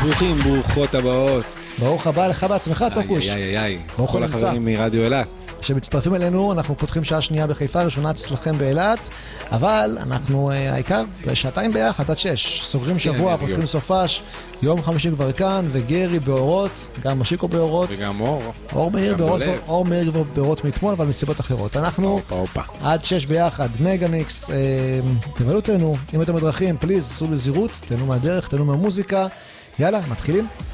ברוכים, ברוכות הבאות. ברוך הבא לך בעצמך, טוקוש. ברוך כל החברים מרדיו אילת. שמצטרפים אלינו, אנחנו פותחים שעה שנייה בחיפה, ראשונה אצלכם באילת, אבל אנחנו העיקר בשעתיים ביחד עד 6. סוגרים שבוע, פותחים סופש, יום חמישי כבר כאן, וגרי באורות, גם משיקו באורות. וגם אור. אור מאיר באורות, אור מאיר כבר באורות מאתמול, אבל מסיבות אחרות. אנחנו עד 6 ביחד, מגה-מיקס, תבלו אותנו, אם אתם בדרכים, פליז, עשו בזירות, תהנו מהדרך, תהנו מהמוזיקה. יאללה, מתחילים.